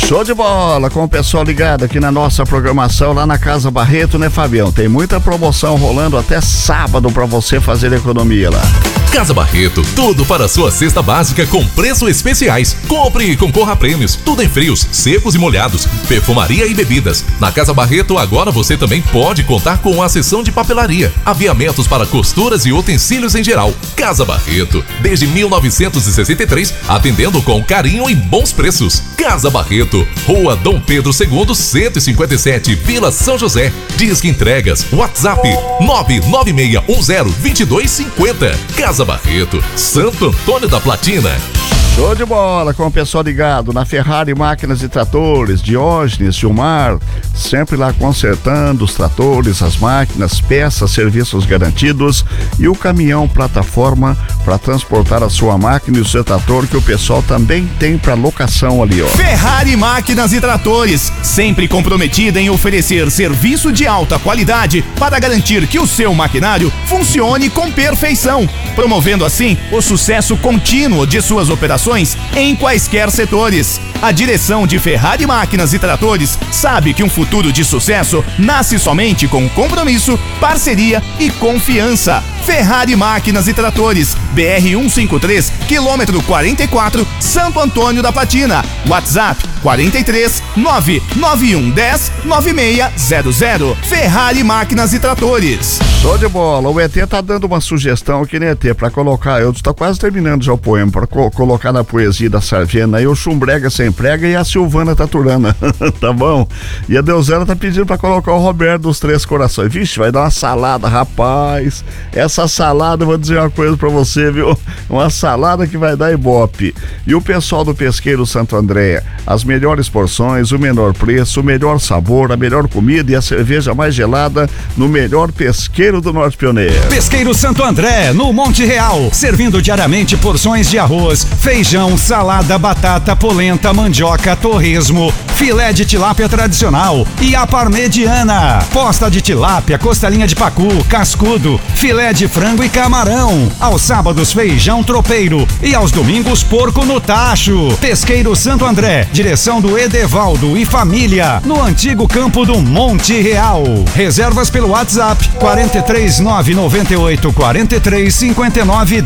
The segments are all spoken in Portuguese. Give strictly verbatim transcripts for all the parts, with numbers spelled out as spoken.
Show de bola com o pessoal ligado aqui na nossa programação lá na Casa Barreto, né, Fabião? Tem muita promoção rolando até sábado para você fazer economia lá. Casa Barreto, tudo para a sua cesta básica com preços especiais. Compre e concorra a prêmios, tudo em frios, secos e molhados, perfumaria e bebidas. Na Casa Barreto agora você também pode contar com a seção de papelaria, aviamentos para costuras e utensílios em geral. Casa Barreto, desde mil novecentos e sessenta e três, atendendo com carinho e bons preços. Casa Barreto, Rua Dom Pedro segundo, cento e cinquenta e sete, Vila São José. Disque entregas, WhatsApp nove nove seis um zero dois dois cinco zero. Casa Barreto, Santo Antônio da Platina. Show de bola com o pessoal ligado na Ferrari Máquinas e Tratores, Diógenes, Gilmar, sempre lá consertando os tratores, as máquinas, peças, serviços garantidos e o caminhão plataforma para transportar a sua máquina e o seu trator, que o pessoal também tem para locação ali, ó. Ferrari Máquinas e Tratores, sempre comprometida em oferecer serviço de alta qualidade para garantir que o seu maquinário funcione com perfeição, promovendo assim o sucesso contínuo de suas operações em quaisquer setores. A direção de Ferrari Máquinas e Tratores sabe que um futuro de sucesso nasce somente com compromisso, parceria e confiança. Ferrari Máquinas e Tratores, B R cento e cinquenta e três, quilômetro quarenta e quatro, Santo Antônio da Platina. WhatsApp quarenta e três, nove nove um um zero, nove seis zero zero. Ferrari Máquinas e Tratores. Show de bola. O E T tá dando uma sugestão aqui, né, E T, pra colocar, eu tô quase terminando já o poema, pra co- colocar na poesia da Sarvena aí o Chumbrega Sem Prega e a Silvana Taturana, tá bom? E a Deusana tá pedindo pra colocar o Roberto dos Três Corações. Vixe, vai dar uma salada, rapaz. Essa salada, eu vou dizer uma coisa pra você, viu? Uma salada que vai dar ibope. E o pessoal do Pesqueiro Santo André, as melhores porções, o menor preço, o melhor sabor, a melhor comida e a cerveja mais gelada no melhor pesqueiro do Norte Pioneiro. Pesqueiro Santo André, no Monte Real, servindo diariamente porções de arroz, feijão, salada, batata, polenta, mandioca, torresmo, filé de tilápia tradicional e a parmegiana, posta de tilápia, costelinha de pacu, cascudo, filé de frango e camarão. Aos sábados, feijão tropeiro e aos domingos, porco no tacho. Pesqueiro Santo André, direção do Edevaldo e família, no antigo campo do Monte Real. Reservas pelo WhatsApp quarenta e três, nove nove oito, quarenta e três, cinquenta e nove,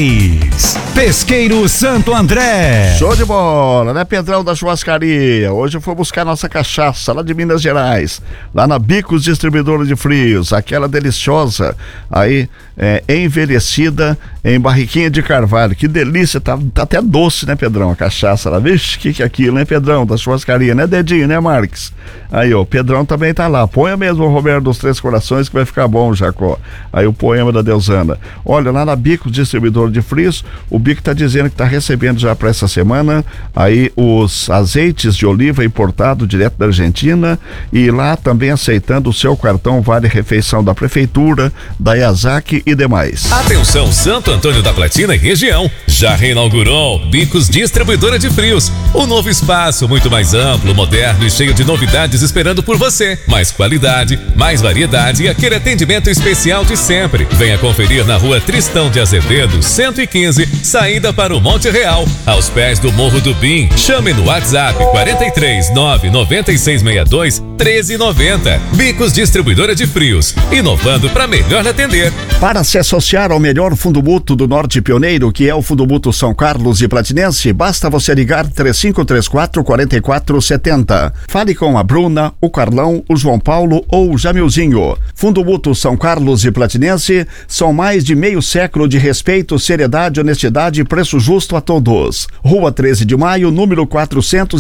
dez. Pesqueiro Santo André. Show de bola, né, Pedrão da Churrascaria? Hoje eu fui buscar nossa cachaça lá de Minas Gerais, lá na Bicos Distribuidora de Frios, aquela deliciosa, aí, é, envelhecida em barriquinha de carvalho. Que delícia, tá, tá até doce, né, Pedrão? A cachaça lá, vixe, que que é aquilo, né, Pedrão da Churrascaria, né, Dedinho, né, Marques? Aí, ó, o Pedrão também tá lá. Ponha mesmo o Roberto dos Três Corações que vai ficar bom, Jacó. Aí o poema da Deusana. Olha, lá na Bicos Distribuidor de Frios, o Bico tá dizendo que tá recebendo já para essa semana aí os azeites de oliva importado direto da Argentina e lá também aceitando o seu cartão Vale Refeição da Prefeitura, da Yazaki e demais. Atenção, Santo Antônio da Platina e região. Já reinaugurou Bicos Distribuidora de Frios. Um novo espaço muito mais amplo, moderno e cheio de novidades esperando por você. Mais qualidade, mais variedade e aquele atendimento especial de sempre. Venha conferir na Rua Tristão de Azevedo, cento e quinze, saída para o Monte Real, aos pés do Morro do Bim. Chame no WhatsApp quarenta e três, nove nove seis seis dois, treze noventa. Bicos Distribuidora de Frios, inovando para melhor atender. Para se associar ao melhor fundo mútuo do Norte Pioneiro, que é o Fundo Mútuo São Carlos e Platinense, basta você ligar três cinco três quatro, quatro quatro sete zero. Fale com a Bruna, o Carlão, o João Paulo ou o Jamilzinho. Fundo Mútuo São Carlos e Platinense são mais de meio século de respeito, seriedade, honestidade e preço justo a todos. Rua treze de maio, número quatrocentos